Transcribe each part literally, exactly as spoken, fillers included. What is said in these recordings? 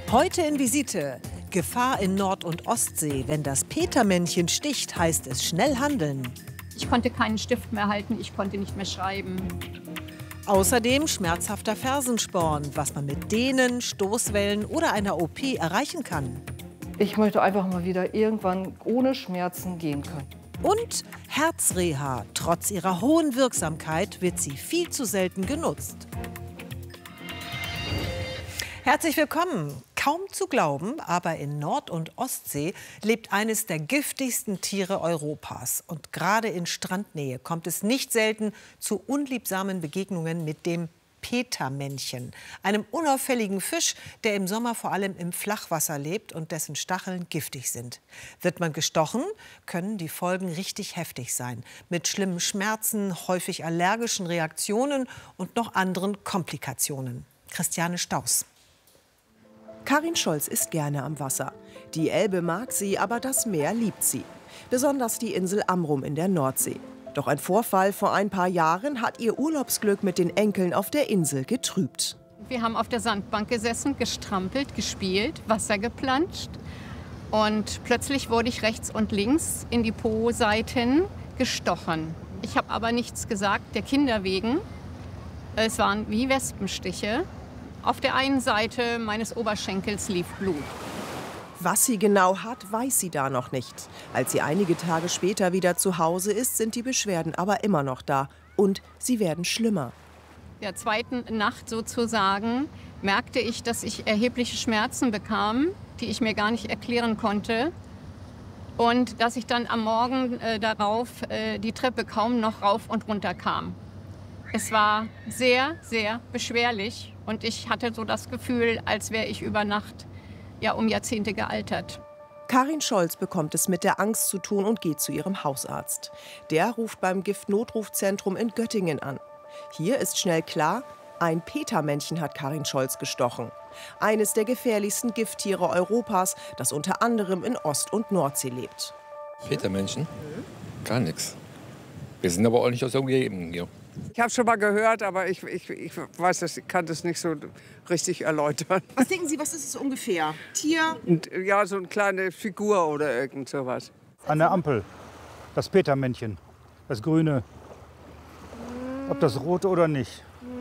Heute in Visite. Gefahr in Nord- und Ostsee. Wenn das Petermännchen sticht, heißt es schnell handeln. Ich konnte keinen Stift mehr halten, ich konnte nicht mehr schreiben. Außerdem schmerzhafter Fersensporn, was man mit Dehnen, Stoßwellen oder einer O P erreichen kann. Ich möchte einfach mal wieder irgendwann ohne Schmerzen gehen können. Und Herzreha. Trotz ihrer hohen Wirksamkeit wird sie viel zu selten genutzt. Herzlich willkommen. Kaum zu glauben, aber in Nord- und Ostsee lebt eines der giftigsten Tiere Europas. Und gerade in Strandnähe kommt es nicht selten zu unliebsamen Begegnungen mit dem Petermännchen, einem unauffälligen Fisch, der im Sommer vor allem im Flachwasser lebt und dessen Stacheln giftig sind. Wird man gestochen, können die Folgen richtig heftig sein. Mit schlimmen Schmerzen, häufig allergischen Reaktionen und noch anderen Komplikationen. Christiane Staus. Karin Scholz ist gerne am Wasser. Die Elbe mag sie, aber das Meer liebt sie. Besonders die Insel Amrum in der Nordsee. Doch ein Vorfall vor ein paar Jahren hat ihr Urlaubsglück mit den Enkeln auf der Insel getrübt. Wir haben auf der Sandbank gesessen, gestrampelt, gespielt, Wasser geplanscht. Und plötzlich wurde ich rechts und links in die Po-Seiten gestochen. Ich habe aber nichts gesagt, der Kinder wegen. Es waren wie Wespenstiche. Auf der einen Seite meines Oberschenkels lief Blut. Was sie genau hat, weiß sie da noch nicht. Als sie einige Tage später wieder zu Hause ist, sind die Beschwerden aber immer noch da. Und sie werden schlimmer. Der zweiten Nacht sozusagen merkte ich, dass ich erhebliche Schmerzen bekam, die ich mir gar nicht erklären konnte. Und dass ich dann am Morgen äh, darauf äh, die Treppe kaum noch rauf und runter kam. Es war sehr, sehr beschwerlich und ich hatte so das Gefühl, als wäre ich über Nacht ja, um Jahrzehnte gealtert. Karin Scholz bekommt es mit der Angst zu tun und geht zu ihrem Hausarzt. Der ruft beim Giftnotrufzentrum in Göttingen an. Hier ist schnell klar, ein Petermännchen hat Karin Scholz gestochen. Eines der gefährlichsten Gifttiere Europas, das unter anderem in Ost- und Nordsee lebt. Petermännchen? Gar nichts. Wir sind aber auch nicht aus der Umgebung hier. Ich habe schon mal gehört, aber ich, ich, ich weiß, das, ich kann das nicht so richtig erläutern. Was denken Sie, was ist es ungefähr? Tier? Und, ja, so eine kleine Figur oder irgend sowas. An der Ampel, das Petermännchen, das Grüne. Ob das rote oder nicht.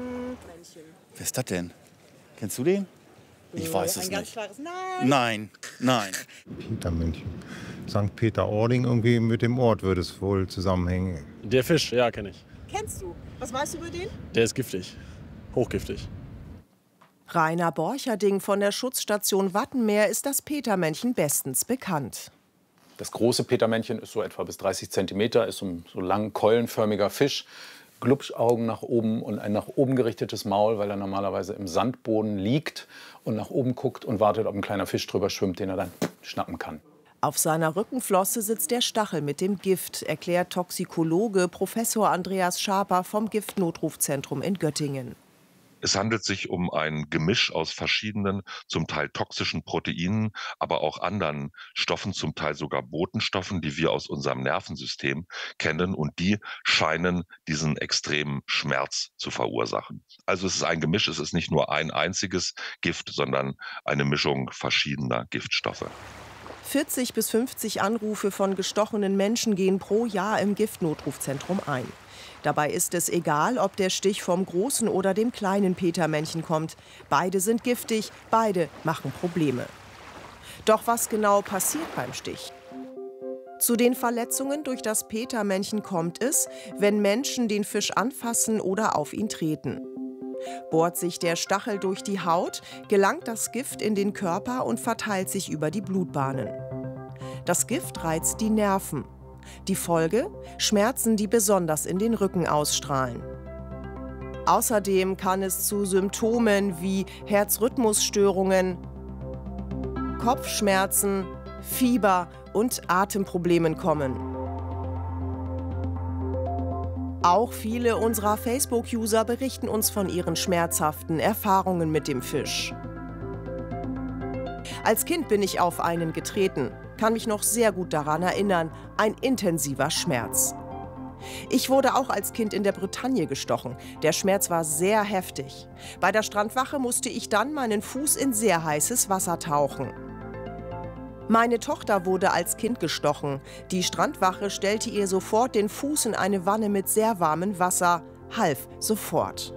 Wer ist das denn? Kennst du den? Ich weiß es Ein ganz nicht. klares Nein. Nein, nein. Petermännchen. Sankt Peter-Ording, irgendwie mit dem Ort würde es wohl zusammenhängen. Der Fisch, ja, kenne ich. Kennst du? Was weißt du über den? Der ist giftig, hochgiftig. Rainer Borcherding von der Schutzstation Wattenmeer ist das Petermännchen bestens bekannt. Das große Petermännchen ist so etwa bis dreißig Zentimeter, ist so ein so lang keulenförmiger Fisch. Glubschaugen nach oben und ein nach oben gerichtetes Maul, weil er normalerweise im Sandboden liegt und nach oben guckt und wartet, ob ein kleiner Fisch drüber schwimmt, den er dann schnappen kann. Auf seiner Rückenflosse sitzt der Stachel mit dem Gift, erklärt Toxikologe Professor Andreas Schaper vom Giftnotrufzentrum in Göttingen. Es handelt sich um ein Gemisch aus verschiedenen, zum Teil toxischen Proteinen, aber auch anderen Stoffen, zum Teil sogar Botenstoffen, die wir aus unserem Nervensystem kennen. Und die scheinen diesen extremen Schmerz zu verursachen. Also es ist ein Gemisch, es ist nicht nur ein einziges Gift, sondern eine Mischung verschiedener Giftstoffe. vierzig bis fünfzig Anrufe von gestochenen Menschen gehen pro Jahr im Giftnotrufzentrum ein. Dabei ist es egal, ob der Stich vom großen oder dem kleinen Petermännchen kommt. Beide sind giftig, beide machen Probleme. Doch was genau passiert beim Stich? Zu den Verletzungen durch das Petermännchen kommt es, wenn Menschen den Fisch anfassen oder auf ihn treten. Bohrt sich der Stachel durch die Haut, gelangt das Gift in den Körper und verteilt sich über die Blutbahnen. Das Gift reizt die Nerven. Die Folge? Schmerzen, die besonders in den Rücken ausstrahlen. Außerdem kann es zu Symptomen wie Herzrhythmusstörungen, Kopfschmerzen, Fieber und Atemproblemen kommen. Auch viele unserer Facebook-User berichten uns von ihren schmerzhaften Erfahrungen mit dem Fisch. Als Kind bin ich auf einen getreten, kann mich noch sehr gut daran erinnern, ein intensiver Schmerz. Ich wurde auch als Kind in der Bretagne gestochen. Der Schmerz war sehr heftig. Bei der Strandwache musste ich dann meinen Fuß in sehr heißes Wasser tauchen. Meine Tochter wurde als Kind gestochen. Die Strandwache stellte ihr sofort den Fuß in eine Wanne mit sehr warmem Wasser, half sofort.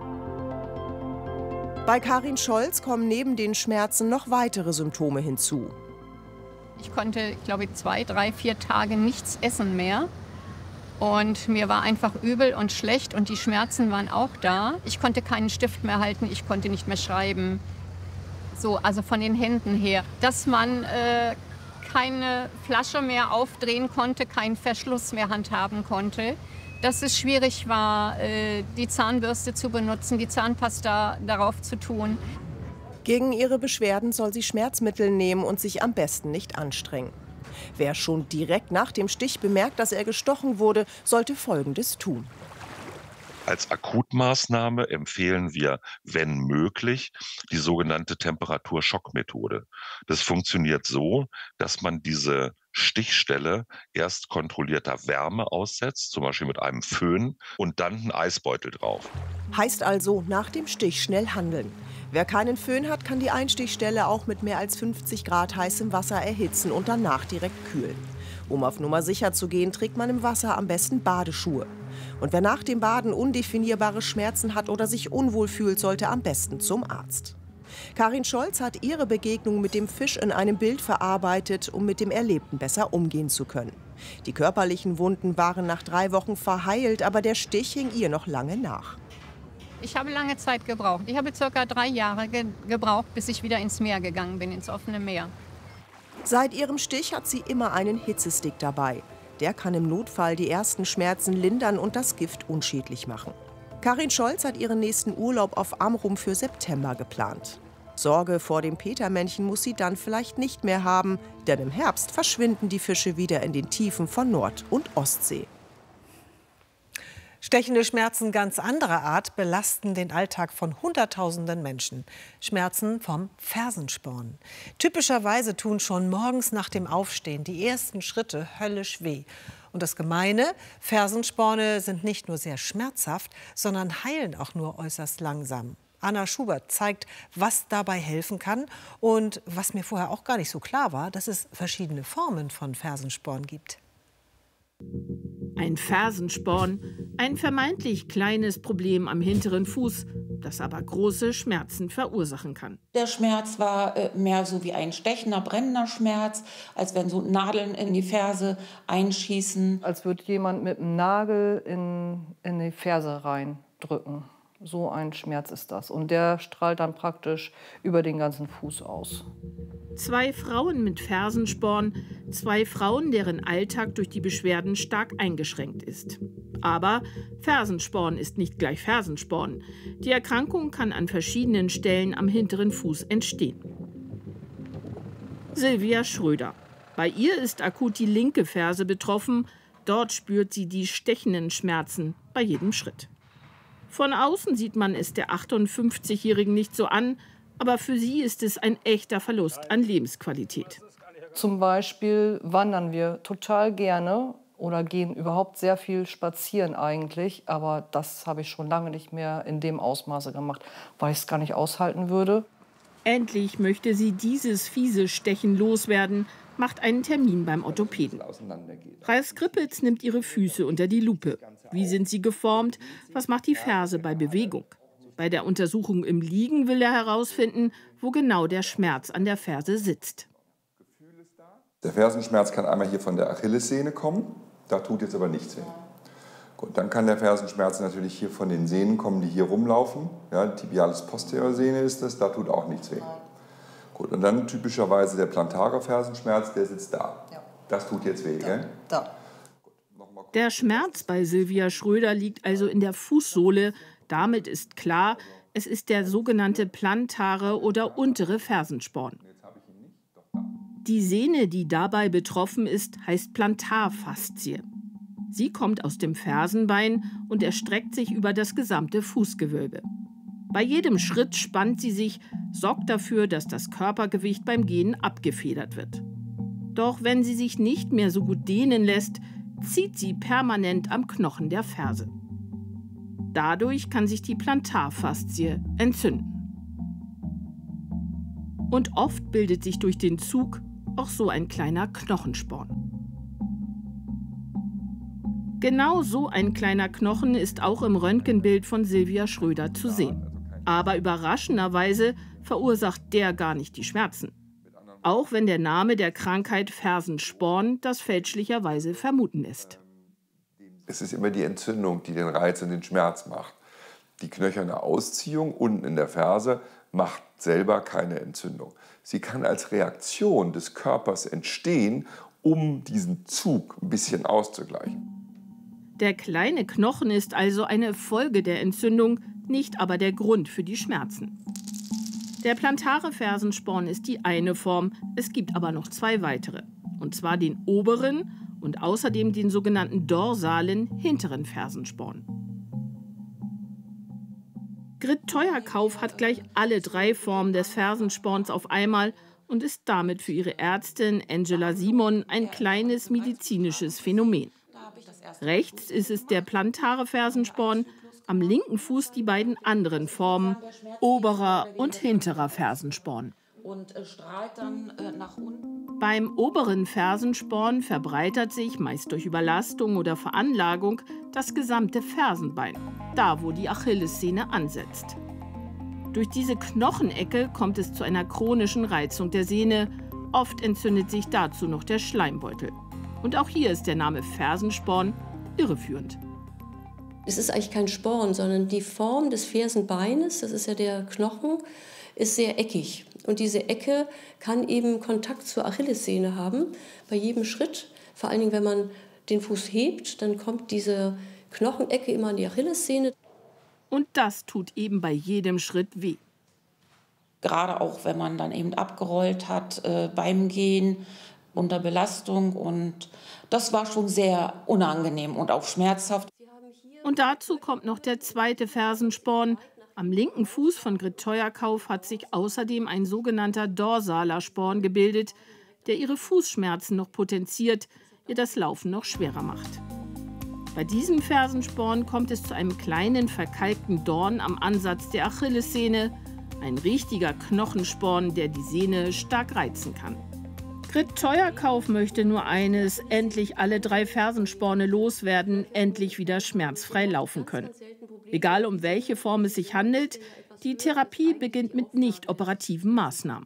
Bei Karin Scholz kommen neben den Schmerzen noch weitere Symptome hinzu. Ich konnte, glaube ich, zwei, drei, vier Tage nichts essen mehr. Und mir war einfach übel und schlecht und die Schmerzen waren auch da. Ich konnte keinen Stift mehr halten, ich konnte nicht mehr schreiben. So, also von den Händen her. Dass man äh, keine Flasche mehr aufdrehen konnte, keinen Verschluss mehr handhaben konnte. Dass es schwierig war, äh, die Zahnbürste zu benutzen, die Zahnpasta darauf zu tun. Gegen ihre Beschwerden soll sie Schmerzmittel nehmen und sich am besten nicht anstrengen. Wer schon direkt nach dem Stich bemerkt, dass er gestochen wurde, sollte Folgendes tun. Als Akutmaßnahme empfehlen wir, wenn möglich, die sogenannte Temperaturschockmethode. Das funktioniert so, dass man diese Stichstelle erst kontrollierter Wärme aussetzt, zum Beispiel mit einem Föhn, und dann einen Eisbeutel drauf. Heißt also, nach dem Stich schnell handeln. Wer keinen Föhn hat, kann die Einstichstelle auch mit mehr als fünfzig Grad heißem Wasser erhitzen und danach direkt kühlen. Um auf Nummer sicher zu gehen, trägt man im Wasser am besten Badeschuhe. Und wer nach dem Baden undefinierbare Schmerzen hat oder sich unwohl fühlt, sollte am besten zum Arzt. Karin Scholz hat ihre Begegnung mit dem Fisch in einem Bild verarbeitet, um mit dem Erlebten besser umgehen zu können. Die körperlichen Wunden waren nach drei Wochen verheilt, aber der Stich hing ihr noch lange nach. Ich habe lange Zeit gebraucht. Ich habe circa drei Jahre ge gebraucht, bis ich wieder ins Meer gegangen bin, ins offene Meer. Seit ihrem Stich hat sie immer einen Hitzestick dabei. Der kann im Notfall die ersten Schmerzen lindern und das Gift unschädlich machen. Karin Scholz hat ihren nächsten Urlaub auf Amrum für September geplant. Sorge vor dem Petermännchen muss sie dann vielleicht nicht mehr haben, denn im Herbst verschwinden die Fische wieder in den Tiefen von Nord- und Ostsee. Stechende Schmerzen ganz anderer Art belasten den Alltag von Hunderttausenden Menschen. Schmerzen vom Fersensporn. Typischerweise tun schon morgens nach dem Aufstehen die ersten Schritte höllisch weh. Und das Gemeine, Fersensporne sind nicht nur sehr schmerzhaft, sondern heilen auch nur äußerst langsam. Anna Schubert zeigt, was dabei helfen kann und was mir vorher auch gar nicht so klar war, dass es verschiedene Formen von Fersensporn gibt. Ein Fersensporn, ein vermeintlich kleines Problem am hinteren Fuß, das aber große Schmerzen verursachen kann. Der Schmerz war äh, mehr so wie ein stechender, brennender Schmerz, als wenn so Nadeln in die Ferse einschießen. Als würde jemand mit einem Nagel in, in die Ferse reindrücken. So ein Schmerz ist das. Und der strahlt dann praktisch über den ganzen Fuß aus. Zwei Frauen mit Fersensporn, zwei Frauen, deren Alltag durch die Beschwerden stark eingeschränkt ist. Aber Fersensporn ist nicht gleich Fersensporn. Die Erkrankung kann an verschiedenen Stellen am hinteren Fuß entstehen. Silvia Schröder. Bei ihr ist akut die linke Ferse betroffen. Dort spürt sie die stechenden Schmerzen bei jedem Schritt. Von außen sieht man es der achtundfünfzigjährigen nicht so an, aber für sie ist es ein echter Verlust an Lebensqualität. Zum Beispiel wandern wir total gerne oder gehen überhaupt sehr viel spazieren eigentlich, aber das habe ich schon lange nicht mehr in dem Ausmaße gemacht, weil ich es gar nicht aushalten würde. Endlich möchte sie dieses fiese Stechen loswerden, macht einen Termin beim Orthopäden. Ralf Skrippitz nimmt ihre Füße unter die Lupe. Wie sind sie geformt? Was macht die Ferse bei Bewegung? Bei der Untersuchung im Liegen will er herausfinden, wo genau der Schmerz an der Ferse sitzt. Der Fersenschmerz kann einmal hier von der Achillessehne kommen, da tut jetzt aber nichts weh. Gut, dann kann der Fersenschmerz natürlich hier von den Sehnen kommen, die hier rumlaufen. Ja, tibialis posterior Sehne ist das, da tut auch nichts weh. Gut, und dann typischerweise der plantarer Fersenschmerz, der sitzt da. Das tut jetzt weh, gell? Da. Der Schmerz bei Silvia Schröder liegt also in der Fußsohle. Damit ist klar, es ist der sogenannte plantare oder untere Fersensporn. Die Sehne, die dabei betroffen ist, heißt Plantarfaszie. Sie kommt aus dem Fersenbein und erstreckt sich über das gesamte Fußgewölbe. Bei jedem Schritt spannt sie sich, sorgt dafür, dass das Körpergewicht beim Gehen abgefedert wird. Doch wenn sie sich nicht mehr so gut dehnen lässt, zieht sie permanent am Knochen der Ferse. Dadurch kann sich die Plantarfaszie entzünden. Und oft bildet sich durch den Zug auch so ein kleiner Knochensporn. Genau so ein kleiner Knochen ist auch im Röntgenbild von Silvia Schröder zu sehen. Aber überraschenderweise verursacht der gar nicht die Schmerzen. Auch wenn der Name der Krankheit Fersensporn das fälschlicherweise vermuten lässt. Es ist immer die Entzündung, die den Reiz und den Schmerz macht. Die knöcherne Ausziehung unten in der Ferse macht selber keine Entzündung. Sie kann als Reaktion des Körpers entstehen, um diesen Zug ein bisschen auszugleichen. Der kleine Knochen ist also eine Folge der Entzündung, nicht aber der Grund für die Schmerzen. Der plantare Fersensporn ist die eine Form, es gibt aber noch zwei weitere. Und zwar den oberen und außerdem den sogenannten dorsalen hinteren Fersensporn. Grit Teuerkauf hat gleich alle drei Formen des Fersensporns auf einmal und ist damit für ihre Ärztin Angela Simon ein kleines medizinisches Phänomen. Rechts ist es der plantare Fersensporn, am linken Fuß die beiden anderen Formen, oberer und hinterer Fersensporn. Und äh, strahlt dann äh, nach unten. Beim oberen Fersensporn verbreitert sich, meist durch Überlastung oder Veranlagung, das gesamte Fersenbein, da wo die Achillessehne ansetzt. Durch diese Knochenecke kommt es zu einer chronischen Reizung der Sehne. Oft entzündet sich dazu noch der Schleimbeutel. Und auch hier ist der Name Fersensporn irreführend. Es ist eigentlich kein Sporn, sondern die Form des Fersenbeines, das ist ja der Knochen, ist sehr eckig. Und diese Ecke kann eben Kontakt zur Achillessehne haben bei jedem Schritt. Vor allen Dingen, wenn man den Fuß hebt, dann kommt diese Knochenecke immer an die Achillessehne. Und das tut eben bei jedem Schritt weh. Gerade auch, wenn man dann eben abgerollt hat äh, beim Gehen unter Belastung. Und das war schon sehr unangenehm und auch schmerzhaft. Und dazu kommt noch der zweite Fersensporn. Am linken Fuß von Grit Teuerkauf hat sich außerdem ein sogenannter dorsaler Sporn gebildet, der ihre Fußschmerzen noch potenziert, ihr das Laufen noch schwerer macht. Bei diesem Fersensporn kommt es zu einem kleinen verkalkten Dorn am Ansatz der Achillessehne, ein richtiger Knochensporn, der die Sehne stark reizen kann. Grit Teuerkauf möchte nur eines, endlich alle drei Fersensporne loswerden, endlich wieder schmerzfrei laufen können. Egal um welche Form es sich handelt, die Therapie beginnt mit nicht operativen Maßnahmen.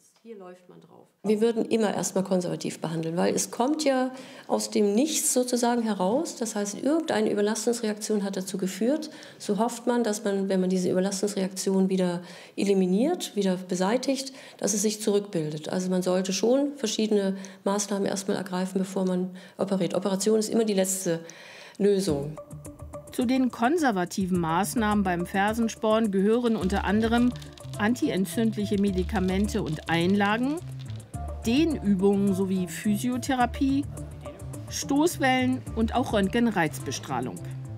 Wir würden immer erstmal konservativ behandeln, weil es kommt ja aus dem Nichts sozusagen heraus. Das heißt, irgendeine Überlastungsreaktion hat dazu geführt. So hofft man, dass man, wenn man diese Überlastungsreaktion wieder eliminiert, wieder beseitigt, dass es sich zurückbildet. Also man sollte schon verschiedene Maßnahmen erstmal ergreifen, bevor man operiert. Operation ist immer die letzte Lösung. Zu den konservativen Maßnahmen beim Fersensporn gehören unter anderem antientzündliche Medikamente und Einlagen, Dehnübungen sowie Physiotherapie, Stoßwellen und auch Röntgenreizbestrahlung.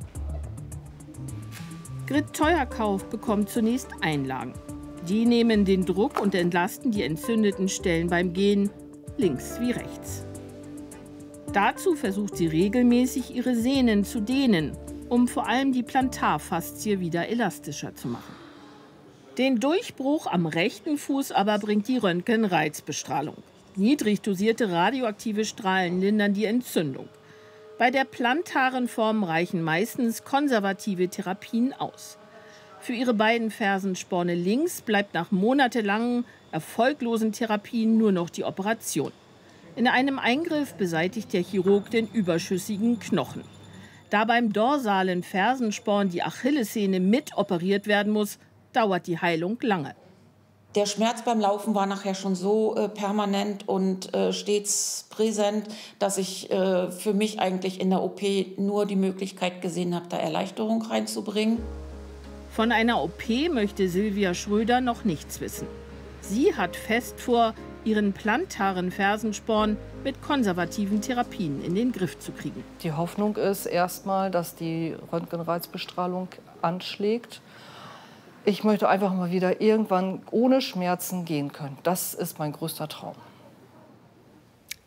Grit Teuerkauf bekommt zunächst Einlagen. Die nehmen den Druck und entlasten die entzündeten Stellen beim Gehen, links wie rechts. Dazu versucht sie regelmäßig, ihre Sehnen zu dehnen, um vor allem die Plantarfaszie wieder elastischer zu machen. Den Durchbruch am rechten Fuß aber bringt die Röntgenreizbestrahlung. Niedrig dosierte radioaktive Strahlen lindern die Entzündung. Bei der plantaren Form reichen meistens konservative Therapien aus. Für ihre beiden Fersensporne links bleibt nach monatelangen, erfolglosen Therapien nur noch die Operation. In einem Eingriff beseitigt der Chirurg den überschüssigen Knochen. Da beim dorsalen Fersensporn die Achillessehne mit operiert werden muss, dauert die Heilung lange. Der Schmerz beim Laufen war nachher schon so äh, permanent und äh, stets präsent, dass ich äh, für mich eigentlich in der O P nur die Möglichkeit gesehen habe, da Erleichterung reinzubringen. Von einer O P möchte Silvia Schröder noch nichts wissen. Sie hat fest vor, ihren plantaren Fersensporn mit konservativen Therapien in den Griff zu kriegen. Die Hoffnung ist erstmal, dass die Röntgenreizbestrahlung anschlägt. Ich möchte einfach mal wieder irgendwann ohne Schmerzen gehen können. Das ist mein größter Traum.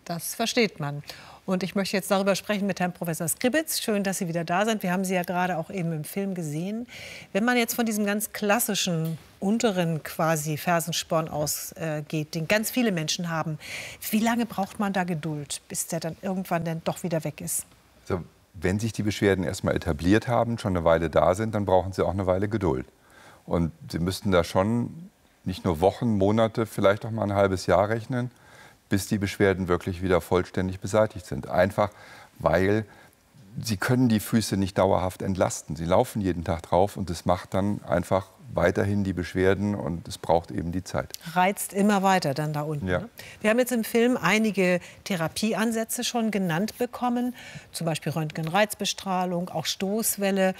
Das versteht man. Und ich möchte jetzt darüber sprechen mit Herrn Professor Skripitz. Schön, dass Sie wieder da sind. Wir haben Sie ja gerade auch eben im Film gesehen. Wenn man jetzt von diesem ganz klassischen unteren quasi Fersensporn ausgeht, den ganz viele Menschen haben, wie lange braucht man da Geduld, bis der dann irgendwann dann doch wieder weg ist? Also, wenn sich die Beschwerden erstmal etabliert haben, schon eine Weile da sind, dann brauchen Sie auch eine Weile Geduld. Und Sie müssten da schon nicht nur Wochen, Monate, vielleicht auch mal ein halbes Jahr rechnen, bis die Beschwerden wirklich wieder vollständig beseitigt sind. Einfach, weil sie können die Füße nicht dauerhaft entlasten. Sie laufen jeden Tag drauf und das macht dann einfach weiterhin die Beschwerden und es braucht eben die Zeit. Reizt immer weiter dann da unten. Ja. Ne? Wir haben jetzt im Film einige Therapieansätze schon genannt bekommen, zum Beispiel Röntgenreizbestrahlung, auch Stoßwelle.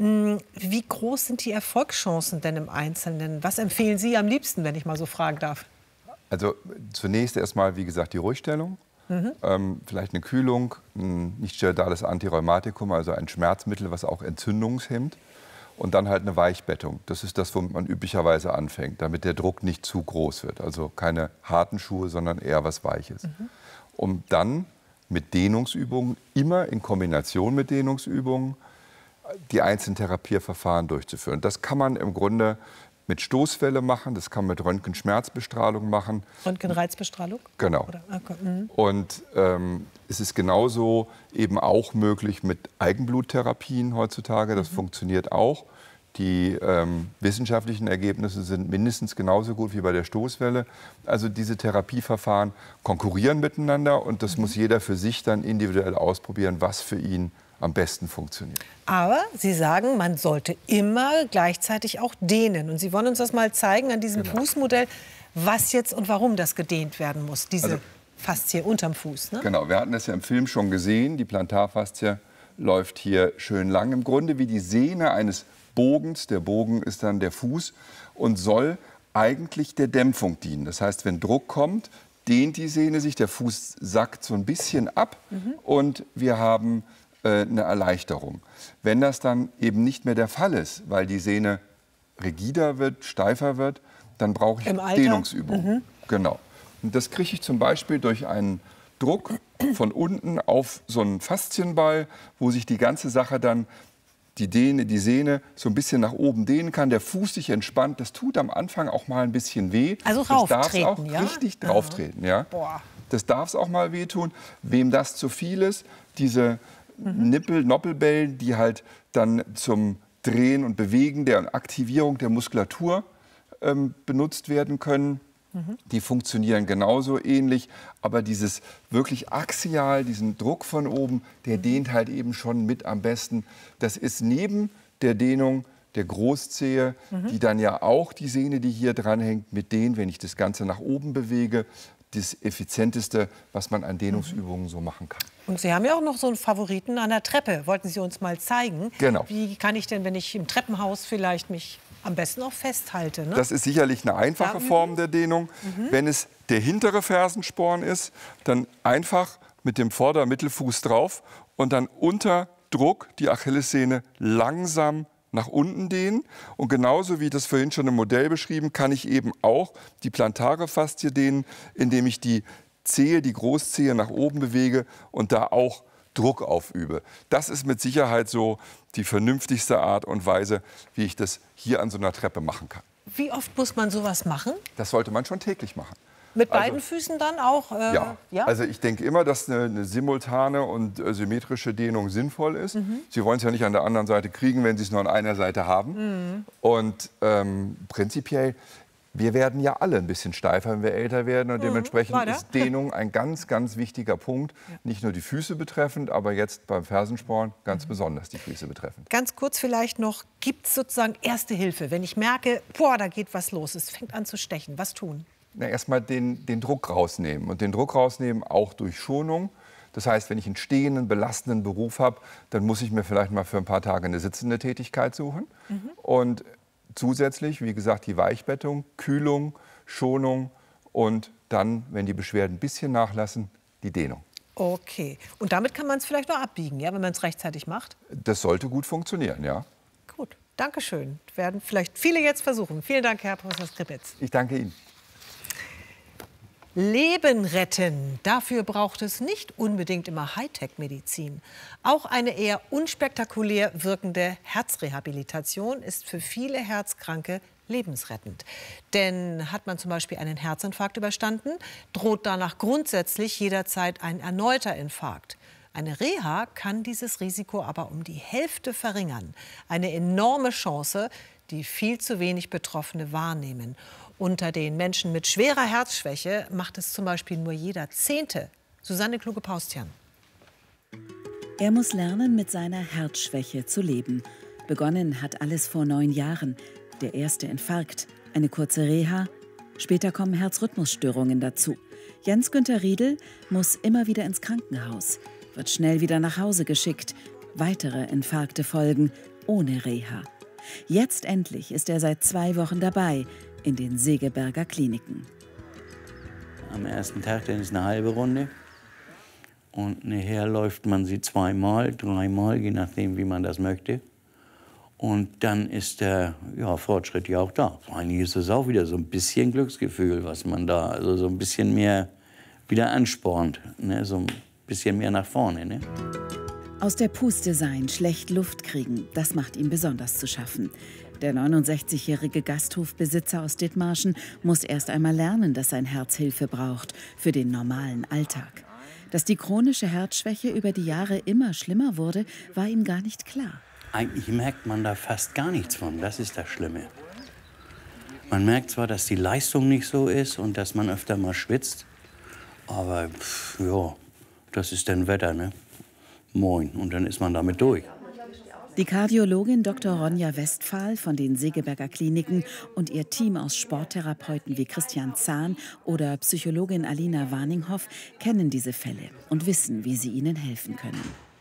Wie groß sind die Erfolgschancen denn im Einzelnen? Was empfehlen Sie am liebsten, wenn ich mal so fragen darf? Also zunächst erstmal, wie gesagt, die Ruhigstellung. Mhm. Ähm, vielleicht eine Kühlung, ein nicht-steroidales Antirheumatikum, also ein Schmerzmittel, was auch Entzündungshemmt. Und dann halt eine Weichbettung. Das ist das, womit man üblicherweise anfängt, damit der Druck nicht zu groß wird. Also keine harten Schuhe, sondern eher was Weiches. Mhm. Um dann mit Dehnungsübungen, immer in Kombination mit Dehnungsübungen, die einzelnen Therapieverfahren durchzuführen. Das kann man im Grunde mit Stoßwelle machen, das kann man mit Röntgenschmerzbestrahlung machen. Röntgenreizbestrahlung? Genau. Oder, okay. mhm. Und ähm, es ist genauso eben auch möglich mit Eigenbluttherapien heutzutage. Das mhm. funktioniert auch. Die ähm, wissenschaftlichen Ergebnisse sind mindestens genauso gut wie bei der Stoßwelle. Also diese Therapieverfahren konkurrieren miteinander und das mhm. muss jeder für sich dann individuell ausprobieren, was für ihn am besten funktioniert. Aber Sie sagen, man sollte immer gleichzeitig auch dehnen. Und Sie wollen uns das mal zeigen an diesem genau. Fußmodell, was jetzt und warum das gedehnt werden muss, diese also, Faszie unterm Fuß. Ne? Genau, wir hatten das ja im Film schon gesehen. Die Plantarfaszie läuft hier schön lang. Im Grunde wie die Sehne eines Bogens. Der Bogen ist dann der Fuß und soll eigentlich der Dämpfung dienen. Das heißt, wenn Druck kommt, dehnt die Sehne sich, der Fuß sackt so ein bisschen ab mhm. und wir haben eine Erleichterung. Wenn das dann eben nicht mehr der Fall ist, weil die Sehne rigider wird, steifer wird, dann brauche ich Dehnungsübungen. Mhm. Genau. Und das kriege ich zum Beispiel durch einen Druck von unten auf so einen Faszienball, wo sich die ganze Sache dann, die, Dehne, die Sehne so ein bisschen nach oben dehnen kann, der Fuß sich entspannt. Das tut am Anfang auch mal ein bisschen weh. Also rauftreten, auch ja? Richtig drauftreten, ja. Boah. Das darf es auch mal wehtun. Wem das zu viel ist, diese Mhm. Nippel, Noppelbällen, die halt dann zum Drehen und Bewegen der Aktivierung der Muskulatur ähm, benutzt werden können. Mhm. Die funktionieren genauso ähnlich, aber dieses wirklich axial, diesen Druck von oben, der mhm. dehnt halt eben schon mit am besten. Das ist neben der Dehnung der Großzehe, mhm. die dann ja auch die Sehne, die hier dran hängt, mit dehnt, wenn ich das Ganze nach oben bewege, das Effizienteste, was man an Dehnungsübungen so machen kann. Und Sie haben ja auch noch so einen Favoriten an der Treppe. Wollten Sie uns mal zeigen? Genau. Wie kann ich denn, wenn ich im Treppenhaus vielleicht mich am besten auch festhalte? Ne? Das ist sicherlich eine einfache Form der Dehnung. Mhm. Wenn es der hintere Fersensporn ist, dann einfach mit dem Vorder-Mittelfuß drauf und dann unter Druck die Achillessehne langsam nach unten dehnen. Und genauso wie das vorhin schon im Modell beschrieben, kann ich eben auch die plantare Faszie dehnen, indem ich die Zehe, die Großzehe nach oben bewege und da auch Druck aufübe. Das ist mit Sicherheit so die vernünftigste Art und Weise, wie ich das hier an so einer Treppe machen kann. Wie oft muss man sowas machen? Das sollte man schon täglich machen. Mit beiden also, Füßen dann auch? Äh, ja. ja, also ich denke immer, dass eine, eine simultane und äh, symmetrische Dehnung sinnvoll ist. Mhm. Sie wollen es ja nicht an der anderen Seite kriegen, wenn Sie es nur an einer Seite haben. Mhm. Und ähm, prinzipiell, wir werden ja alle ein bisschen steifer, wenn wir älter werden. Und mhm. dementsprechend Weiter. ist Dehnung ein ganz, ganz wichtiger Punkt. Ja. Nicht nur die Füße betreffend, aber jetzt beim Fersensporn ganz mhm. besonders die Füße betreffend. Ganz kurz vielleicht noch, gibt es sozusagen Erste Hilfe? Wenn ich merke, boah, da geht was los, es fängt an zu stechen, was tun? Na, erstmal den, den Druck rausnehmen. Und den Druck rausnehmen auch durch Schonung. Das heißt, wenn ich einen stehenden, belastenden Beruf habe, dann muss ich mir vielleicht mal für ein paar Tage eine sitzende Tätigkeit suchen. Mhm. Und zusätzlich, wie gesagt, die Weichbettung, Kühlung, Schonung und dann, wenn die Beschwerden ein bisschen nachlassen, die Dehnung. Okay. Und damit kann man es vielleicht noch abbiegen, ja, wenn man es rechtzeitig macht? Das sollte gut funktionieren, ja. Gut, danke schön. Werden vielleicht viele jetzt versuchen. Vielen Dank, Herr Professor Skripitz. Ich danke Ihnen. Leben retten, dafür braucht es nicht unbedingt immer Hightech-Medizin. Auch eine eher unspektakulär wirkende Herzrehabilitation ist für viele Herzkranke lebensrettend. Denn hat man zum Beispiel einen Herzinfarkt überstanden, droht danach grundsätzlich jederzeit ein erneuter Infarkt. Eine Reha kann dieses Risiko aber um die Hälfte verringern. Eine enorme Chance, die viel zu wenig Betroffene wahrnehmen. Unter den Menschen mit schwerer Herzschwäche macht es zum Beispiel nur jeder Zehnte. Susanne Kluge-Paustian. Er muss lernen, mit seiner Herzschwäche zu leben. Begonnen hat alles vor neun Jahren. Der erste Infarkt, eine kurze Reha. Später kommen Herzrhythmusstörungen dazu. Jens-Günther Riedel muss immer wieder ins Krankenhaus, wird schnell wieder nach Hause geschickt. Weitere Infarkte folgen, ohne Reha. Jetzt endlich ist er seit zwei Wochen dabei in den Segeberger Kliniken. Am ersten Tag dann ist eine halbe Runde und nachher läuft man sie zweimal, dreimal, je nachdem, wie man das möchte. Und dann ist der ja, Fortschritt ja auch da. Eigentlich ist es auch wieder so ein bisschen Glücksgefühl, was man da, also so ein bisschen mehr wieder anspornt, ne? So ein bisschen mehr nach vorne. Ne? Aus der Puste sein, schlecht Luft kriegen, das macht ihm besonders zu schaffen. Der neunundsechzigjährige Gasthofbesitzer aus Dithmarschen muss erst einmal lernen, dass sein Herz Hilfe braucht für den normalen Alltag. Dass die chronische Herzschwäche über die Jahre immer schlimmer wurde, war ihm gar nicht klar. Eigentlich merkt man da fast gar nichts von, das ist das Schlimme. Man merkt zwar, dass die Leistung nicht so ist und dass man öfter mal schwitzt, aber pff, ja, das ist dann Wetter, ne? Moin, und dann ist man damit durch. Die Kardiologin Doktor Ronja Westphal von den Segeberger Kliniken und ihr Team aus Sporttherapeuten wie Christian Zahn oder Psychologin Alina Warninghoff kennen diese Fälle und wissen, wie sie ihnen helfen können.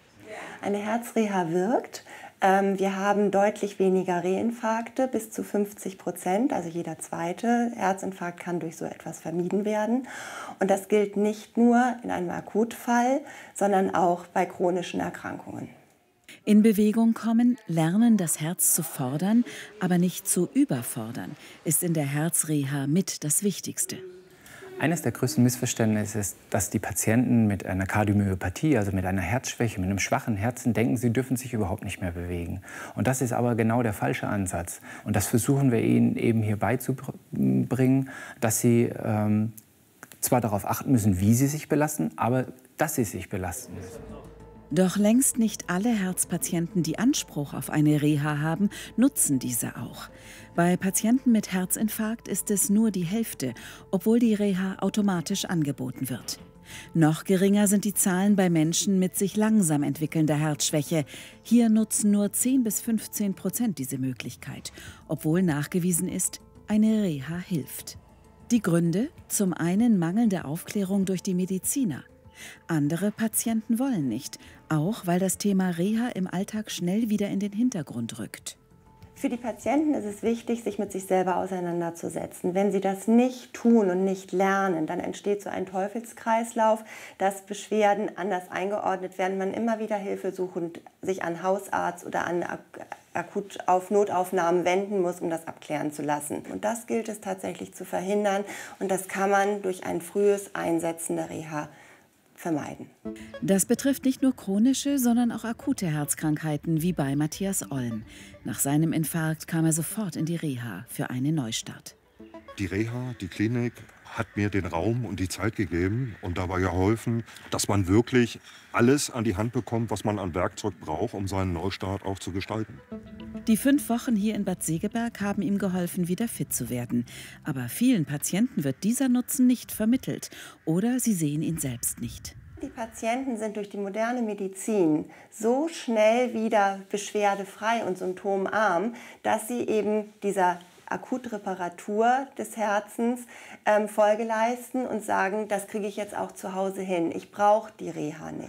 Eine Herzreha wirkt. Wir haben deutlich weniger Reinfarkte, bis zu fünfzig Prozent. Also jeder zweite Herzinfarkt kann durch so etwas vermieden werden. Und das gilt nicht nur in einem Akutfall, sondern auch bei chronischen Erkrankungen. In Bewegung kommen, lernen, das Herz zu fordern, aber nicht zu überfordern, ist in der Herzreha mit das Wichtigste. Eines der größten Missverständnisse ist, dass die Patienten mit einer Kardiomyopathie, also mit einer Herzschwäche, mit einem schwachen Herzen, denken, sie dürfen sich überhaupt nicht mehr bewegen. Und das ist aber genau der falsche Ansatz. Und das versuchen wir ihnen eben hier beizubringen, dass sie ähm, zwar darauf achten müssen, wie sie sich belasten, aber dass sie sich belasten müssen. Doch längst nicht alle Herzpatienten, die Anspruch auf eine Reha haben, nutzen diese auch. Bei Patienten mit Herzinfarkt ist es nur die Hälfte, obwohl die Reha automatisch angeboten wird. Noch geringer sind die Zahlen bei Menschen mit sich langsam entwickelnder Herzschwäche. Hier nutzen nur zehn bis fünfzehn Prozent diese Möglichkeit, obwohl nachgewiesen ist, eine Reha hilft. Die Gründe? Zum einen mangelnde Aufklärung durch die Mediziner. Andere Patienten wollen nicht, auch weil das Thema Reha im Alltag schnell wieder in den Hintergrund rückt. Für die Patienten ist es wichtig, sich mit sich selber auseinanderzusetzen. Wenn sie das nicht tun und nicht lernen, dann entsteht so ein Teufelskreislauf, dass Beschwerden anders eingeordnet werden, man immer wieder Hilfe suchend sich an Hausarzt oder an akut auf Notaufnahmen wenden muss, um das abklären zu lassen. Und das gilt es tatsächlich zu verhindern und das kann man durch ein frühes Einsetzen der Reha vermeiden. Das betrifft nicht nur chronische, sondern auch akute Herzkrankheiten, wie bei Matthias Olm. Nach seinem Infarkt kam er sofort in die Reha für einen Neustart. Die Reha, die Klinik, hat mir den Raum und die Zeit gegeben und dabei geholfen, dass man wirklich alles an die Hand bekommt, was man an Werkzeug braucht, um seinen Neustart auch zu gestalten. Die fünf Wochen hier in Bad Segeberg haben ihm geholfen, wieder fit zu werden. Aber vielen Patienten wird dieser Nutzen nicht vermittelt oder sie sehen ihn selbst nicht. Die Patienten sind durch die moderne Medizin so schnell wieder beschwerdefrei und symptomarm, dass sie eben dieser Akutreparatur des Herzens ähm, Folge leisten und sagen, das kriege ich jetzt auch zu Hause hin. Ich brauche die Reha nicht.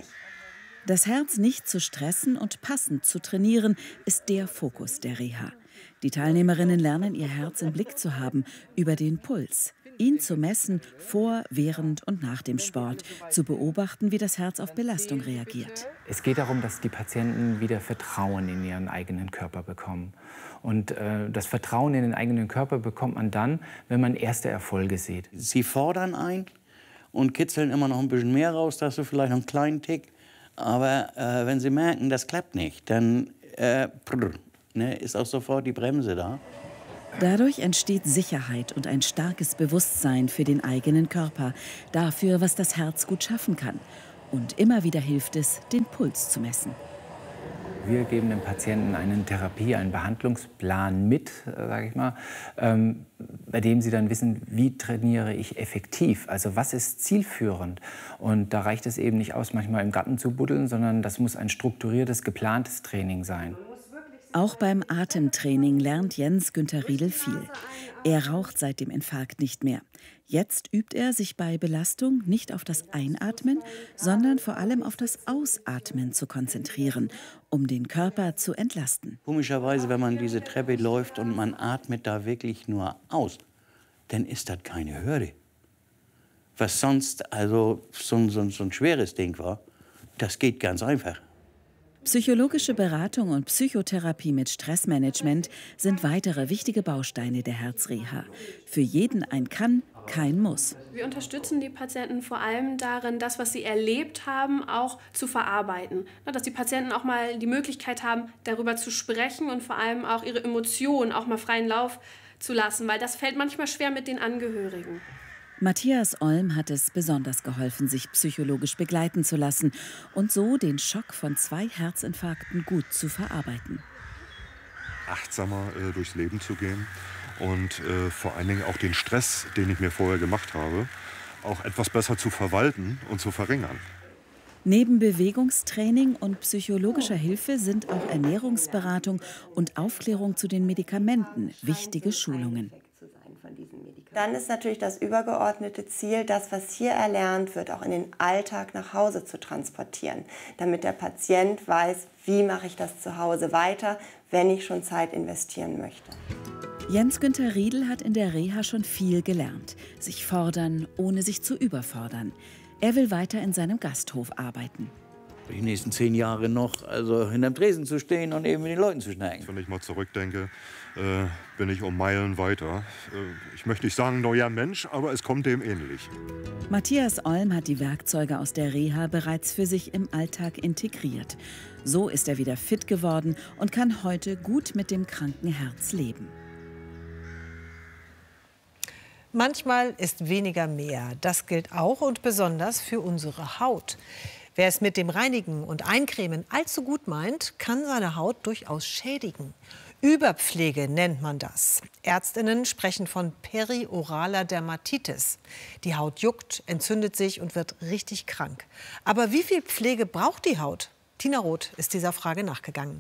Das Herz nicht zu stressen und passend zu trainieren, ist der Fokus der Reha. Die Teilnehmerinnen lernen, ihr Herz im Blick zu haben, über den Puls. Ihn zu messen vor, während und nach dem Sport, zu beobachten, wie das Herz auf Belastung reagiert. Es geht darum, dass die Patienten wieder Vertrauen in ihren eigenen Körper bekommen. Und äh, das Vertrauen in den eigenen Körper bekommt man dann, wenn man erste Erfolge sieht. Sie fordern ein, und kitzeln immer noch ein bisschen mehr raus, dass du vielleicht noch einen kleinen Tick. Aber äh, wenn sie merken, das klappt nicht, dann äh, prr, ne, ist auch sofort die Bremse da. Dadurch entsteht Sicherheit und ein starkes Bewusstsein für den eigenen Körper, dafür, was das Herz gut schaffen kann. Und immer wieder hilft es, den Puls zu messen. Wir geben den Patienten einen Therapie-, einen Behandlungsplan mit, sage ich mal, ähm, bei dem sie dann wissen, wie trainiere ich effektiv, also was ist zielführend. Und da reicht es eben nicht aus, manchmal im Garten zu buddeln, sondern das muss ein strukturiertes, geplantes Training sein. Auch beim Atemtraining lernt Jens Günther Riedel viel. Er raucht seit dem Infarkt nicht mehr. Jetzt übt er sich bei Belastung nicht auf das Einatmen, sondern vor allem auf das Ausatmen zu konzentrieren, um den Körper zu entlasten. Komischerweise, wenn man diese Treppe läuft und man atmet da wirklich nur aus, dann ist das keine Hürde. Was sonst also so, so, so ein schweres Ding war, das geht ganz einfach. Psychologische Beratung und Psychotherapie mit Stressmanagement sind weitere wichtige Bausteine der Herzreha. Für jeden ein Kann, kein Muss. Wir unterstützen die Patienten vor allem darin, das, was sie erlebt haben, auch zu verarbeiten. Dass die Patienten auch mal die Möglichkeit haben, darüber zu sprechen und vor allem auch ihre Emotionen auch mal freien Lauf zu lassen, weil das fällt manchmal schwer mit den Angehörigen. Matthias Olm hat es besonders geholfen, sich psychologisch begleiten zu lassen und so den Schock von zwei Herzinfarkten gut zu verarbeiten. Achtsamer äh, durchs Leben zu gehen und äh, vor allen Dingen auch den Stress, den ich mir vorher gemacht habe, auch etwas besser zu verwalten und zu verringern. Neben Bewegungstraining und psychologischer Hilfe sind auch Ernährungsberatung und Aufklärung zu den Medikamenten wichtige Schulungen. Dann ist natürlich das übergeordnete Ziel, das, was hier erlernt wird, auch in den Alltag nach Hause zu transportieren, damit der Patient weiß, wie mache ich das zu Hause weiter, wenn ich schon Zeit investieren möchte. Jens Günther Riedel hat in der Reha schon viel gelernt. Sich fordern, ohne sich zu überfordern. Er will weiter in seinem Gasthof arbeiten. Die nächsten zehn Jahre noch also hinterm Tresen zu stehen und eben mit den Leuten zu schnacken. Wenn ich mal zurückdenke, äh, bin ich um Meilen weiter. Äh, ich möchte nicht sagen neuer Mensch, aber es kommt dem ähnlich. Matthias Olm hat die Werkzeuge aus der Reha bereits für sich im Alltag integriert. So ist er wieder fit geworden und kann heute gut mit dem kranken Herz leben. Manchmal ist weniger mehr. Das gilt auch und besonders für unsere Haut. Wer es mit dem Reinigen und Eincremen allzu gut meint, kann seine Haut durchaus schädigen. Überpflege nennt man das. Ärztinnen sprechen von perioraler Dermatitis. Die Haut juckt, entzündet sich und wird richtig krank. Aber wie viel Pflege braucht die Haut? Tina Roth ist dieser Frage nachgegangen.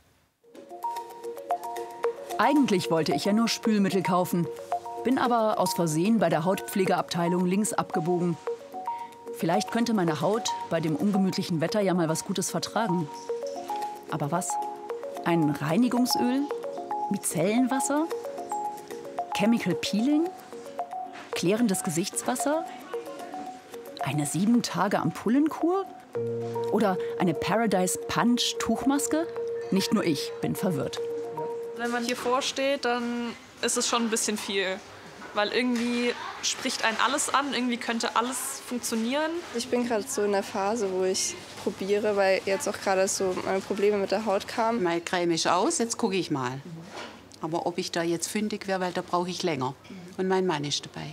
Eigentlich wollte ich ja nur Spülmittel kaufen, bin aber aus Versehen bei der Hautpflegeabteilung links abgebogen. Vielleicht könnte meine Haut bei dem ungemütlichen Wetter ja mal was Gutes vertragen. Aber was? Ein Reinigungsöl? Micellenwasser? Chemical Peeling? Klärendes Gesichtswasser? Eine sieben Tage Ampullenkur? Oder eine Paradise Punch Tuchmaske? Nicht nur ich bin verwirrt. Wenn man hier vorsteht, dann ist es schon ein bisschen viel. Weil irgendwie spricht einen alles an, irgendwie könnte alles funktionieren. Ich bin gerade so in der Phase, wo ich probiere, weil jetzt auch gerade so meine Probleme mit der Haut kamen. Mal creme ich aus, jetzt gucke ich mal. Aber ob ich da jetzt fündig wäre, weil da brauche ich länger. Und mein Mann ist dabei.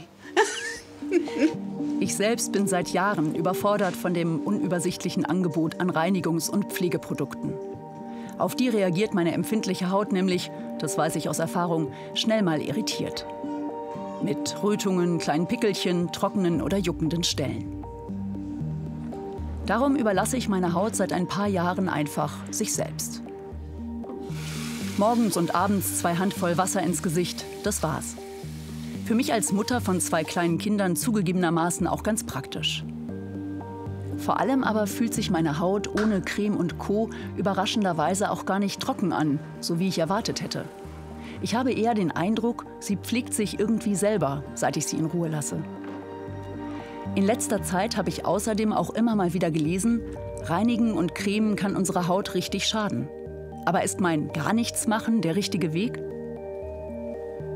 Ich selbst bin seit Jahren überfordert von dem unübersichtlichen Angebot an Reinigungs- und Pflegeprodukten. Auf die reagiert meine empfindliche Haut nämlich, das weiß ich aus Erfahrung, schnell mal irritiert. Mit Rötungen, kleinen Pickelchen, trockenen oder juckenden Stellen. Darum überlasse ich meine Haut seit ein paar Jahren einfach sich selbst. Morgens und abends zwei Handvoll Wasser ins Gesicht, das war's. Für mich als Mutter von zwei kleinen Kindern zugegebenermaßen auch ganz praktisch. Vor allem aber fühlt sich meine Haut ohne Creme und Co. überraschenderweise auch gar nicht trocken an, so wie ich erwartet hätte. Ich habe eher den Eindruck, sie pflegt sich irgendwie selber, seit ich sie in Ruhe lasse. In letzter Zeit habe ich außerdem auch immer mal wieder gelesen, Reinigen und Cremen kann unserer Haut richtig schaden. Aber ist mein Gar-nichts-Machen der richtige Weg?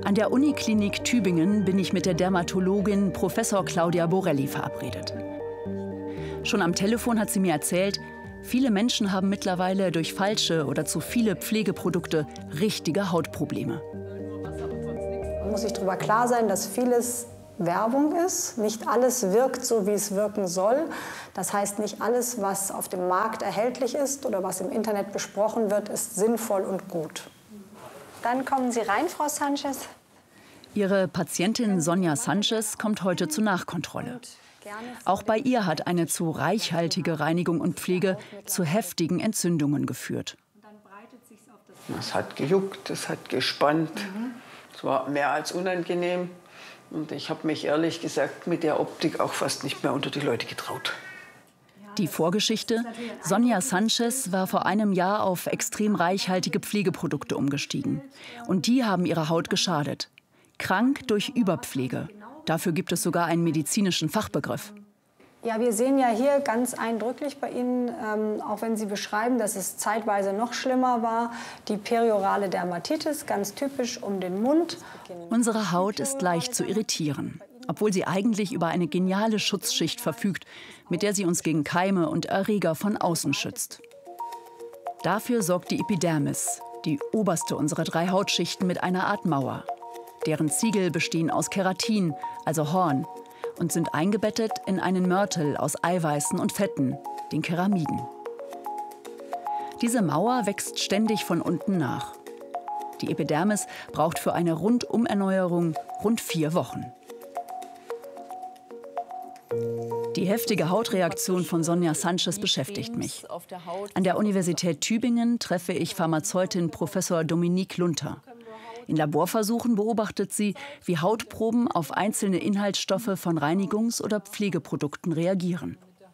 An der Uniklinik Tübingen bin ich mit der Dermatologin Professor Claudia Borelli verabredet. Schon am Telefon hat sie mir erzählt, viele Menschen haben mittlerweile durch falsche oder zu viele Pflegeprodukte richtige Hautprobleme. Man muss sich darüber klar sein, dass vieles Werbung ist. Nicht alles wirkt so, wie es wirken soll. Das heißt, nicht alles, was auf dem Markt erhältlich ist oder was im Internet besprochen wird, ist sinnvoll und gut. Dann kommen Sie rein, Frau Sanchez. Ihre Patientin Sonja Sanchez kommt heute zur Nachkontrolle. Auch bei ihr hat eine zu reichhaltige Reinigung und Pflege zu heftigen Entzündungen geführt. Es hat gejuckt, es hat gespannt. Es war mehr als unangenehm. Und ich habe mich ehrlich gesagt mit der Optik auch fast nicht mehr unter die Leute getraut. Die Vorgeschichte: Sonja Sanchez war vor einem Jahr auf extrem reichhaltige Pflegeprodukte umgestiegen. Und die haben ihrer Haut geschadet. Krank durch Überpflege. Dafür gibt es sogar einen medizinischen Fachbegriff. Ja, wir sehen ja hier ganz eindrücklich bei Ihnen, ähm, auch wenn Sie beschreiben, dass es zeitweise noch schlimmer war, die periorale Dermatitis, ganz typisch um den Mund. Unsere Haut ist leicht zu irritieren, obwohl sie eigentlich über eine geniale Schutzschicht verfügt, mit der sie uns gegen Keime und Erreger von außen schützt. Dafür sorgt die Epidermis, die oberste unserer drei Hautschichten, mit einer Art Mauer. Deren Ziegel bestehen aus Keratin, also Horn, und sind eingebettet in einen Mörtel aus Eiweißen und Fetten, den Keramiden. Diese Mauer wächst ständig von unten nach. Die Epidermis braucht für eine Rundumerneuerung rund vier Wochen. Die heftige Hautreaktion von Sonja Sanchez beschäftigt mich. An der Universität Tübingen treffe ich Pharmazeutin Professor Dominique Lunter. In Laborversuchen beobachtet sie, wie Hautproben auf einzelne Inhaltsstoffe von Reinigungs- oder Pflegeprodukten reagieren.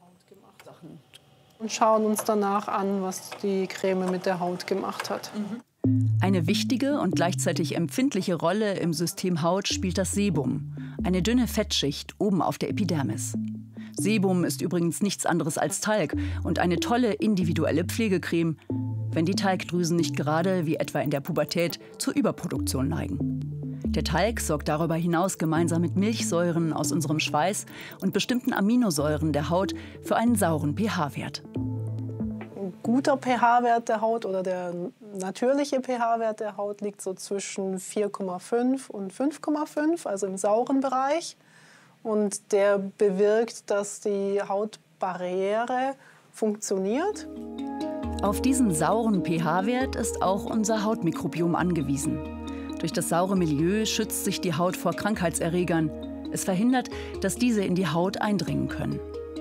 Und schauen uns danach an, was die Creme mit der Haut gemacht hat. Eine wichtige und gleichzeitig empfindliche Rolle im System Haut spielt das Sebum, eine dünne Fettschicht oben auf der Epidermis. Sebum ist übrigens nichts anderes als Talg und eine tolle individuelle Pflegecreme, wenn die Talgdrüsen nicht gerade, wie etwa in der Pubertät, zur Überproduktion neigen. Der Talg sorgt darüber hinaus gemeinsam mit Milchsäuren aus unserem Schweiß und bestimmten Aminosäuren der Haut für einen sauren pH-Wert. Ein guter pH-Wert der Haut oder der natürliche pH-Wert der Haut liegt so zwischen vier Komma fünf und fünf Komma fünf, also im sauren Bereich. Und der bewirkt, dass die Hautbarriere funktioniert. Auf diesen sauren pH-Wert ist auch unser Hautmikrobiom angewiesen. Durch das saure Milieu schützt sich die Haut vor Krankheitserregern. Es verhindert, dass diese in die Haut eindringen können.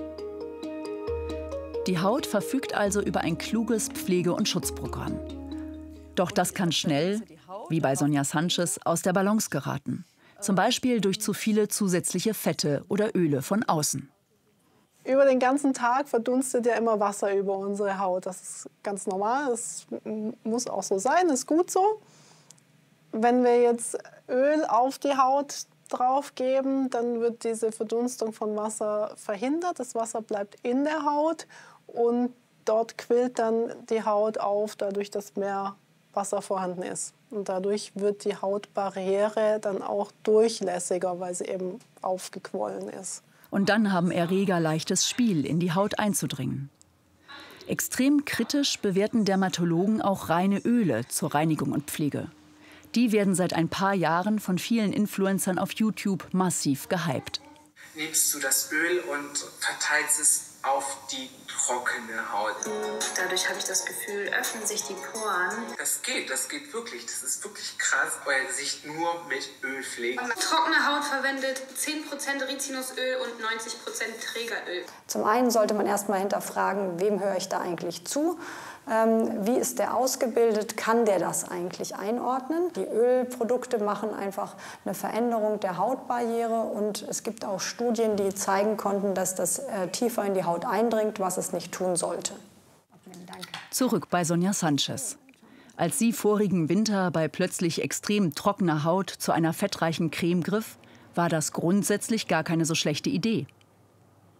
Die Haut verfügt also über ein kluges Pflege- und Schutzprogramm. Doch das kann schnell, wie bei Sonja Sanchez, aus der Balance geraten. Zum Beispiel durch zu viele zusätzliche Fette oder Öle von außen. Über den ganzen Tag verdunstet ja immer Wasser über unsere Haut. Das ist ganz normal, das muss auch so sein, ist gut so. Wenn wir jetzt Öl auf die Haut drauf geben, dann wird diese Verdunstung von Wasser verhindert. Das Wasser bleibt in der Haut und dort quillt dann die Haut auf, dadurch, dass mehr Wasser vorhanden ist. Und dadurch wird die Hautbarriere dann auch durchlässiger, weil sie eben aufgequollen ist. Und dann haben Erreger leichtes Spiel, in die Haut einzudringen. Extrem kritisch bewerten Dermatologen auch reine Öle zur Reinigung und Pflege. Die werden seit ein paar Jahren von vielen Influencern auf YouTube massiv gehypt. Nimmst du das Öl und verteilst es auf die trockene Haut. Dadurch habe ich das Gefühl, öffnen sich die Poren. Das geht, das geht wirklich. Das ist wirklich krass, euer Gesicht nur mit Öl pflegt. Trockene Haut verwendet zehn Prozent Rizinusöl und neunzig Prozent Trägeröl. Zum einen sollte man erst mal hinterfragen, wem höre ich da eigentlich zu? Ähm, wie ist der ausgebildet? Kann der das eigentlich einordnen? Die Ölprodukte machen einfach eine Veränderung der Hautbarriere und es gibt auch Studien, die zeigen konnten, dass das äh, tiefer in die Haut eindringt, was es nicht tun sollte. Zurück bei Sonja Sanchez. Als sie vorigen Winter bei plötzlich extrem trockener Haut zu einer fettreichen Creme griff, war das grundsätzlich gar keine so schlechte Idee.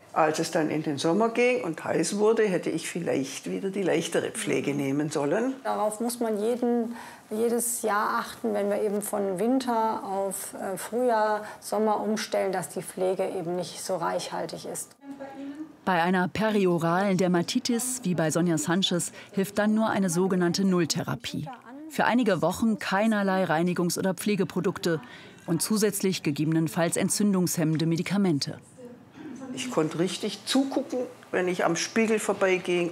Als es dann in den Sommer ging und heiß wurde, hätte ich vielleicht wieder die leichtere Pflege nehmen sollen. Darauf muss man jeden, jedes Jahr achten, wenn wir eben von Winter auf äh, Frühjahr, Sommer umstellen, dass die Pflege eben nicht so reichhaltig ist. Bei einer perioralen Dermatitis, wie bei Sonja Sanchez, hilft dann nur eine sogenannte Nulltherapie. Für einige Wochen keinerlei Reinigungs- oder Pflegeprodukte und zusätzlich gegebenenfalls entzündungshemmende Medikamente. Ich konnte richtig zugucken, wenn ich am Spiegel vorbeiging.